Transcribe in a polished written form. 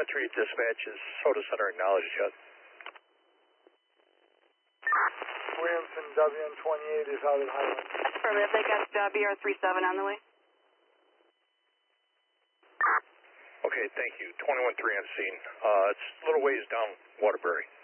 21-3 dispatch, is Soda Center acknowledged yet? Williamson WN28 is out at Highland. Affirmative, they got BR37 on the way. Okay, thank you. 21-3 on scene. It's a little ways down Waterbury.